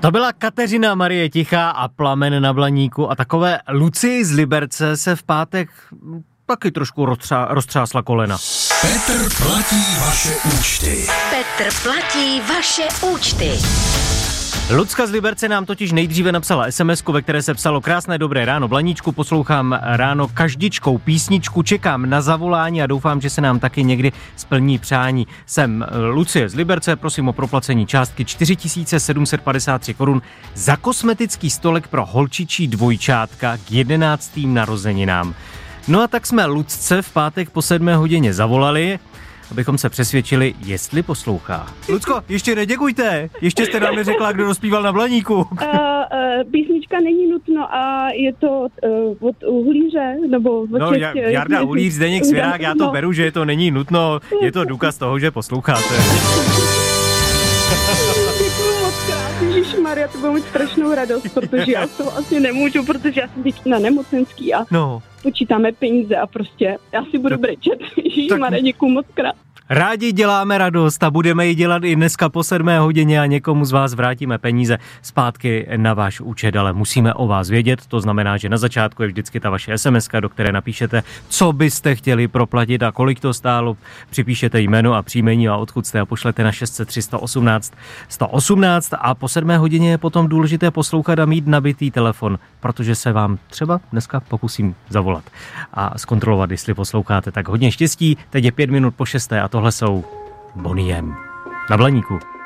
To byla Kateřina Marie Tichá a Plamen na Blaníku a takové Lucii z Liberce se v pátek taky trošku roztřásla kolena. Petr platí vaše účty. Petr platí vaše účty. Lucka z Liberce nám totiž nejdříve napsala SMS-ku, ve které se psalo: krásné dobré ráno Blaníčku, poslouchám ráno každičkou písničku, čekám na zavolání a doufám, že se nám taky někdy splní přání. Jsem Lucie z Liberce, prosím o proplacení částky 4753 korun za kosmetický stolek pro holčičí dvojčátka k 11. narozeninám. No a tak jsme Lucce v pátek po 7 hodině zavolali, abychom se přesvědčili, jestli poslouchá. Lucko, ještě neděkujte, ještě jste nám neřekla, kdo rozpíval na Blaníku. Písnička není nutno a je to od Uhlíře, nebo od no, Jarda Uhlíř, Zdeněk Svěrák, já to beru, že to není nutno, je to důkaz toho, že posloucháte. Děkuju moc krát, ježišmarja, to bylo mít strašnou radost, protože já to vlastně nemůžu, protože já jsem teď na nemocenský a počítáme peníze a prostě já si budu brečet. Ježišmarja, děkuju moc krát. Rádi děláme radost a budeme ji dělat i dneska po 7 hodině a někomu z vás vrátíme peníze zpátky na váš účet, ale musíme o vás vědět, to znamená, že na začátku je vždycky ta vaše SMS-ka, do které napíšete, co byste chtěli proplatit a kolik to stálo, připíšete jméno a příjmení a odkud jste a pošlete na 603 118 118 a po 7 hodině je potom důležité poslouchat a mít nabitý telefon, protože se vám třeba dneska pokusím zavolat a zkontrolovat, jestli posloucháte. Tak hodně štěstí, teď je 5 minut po 6 a tohle jsou Bonnie M. Na Blaníku.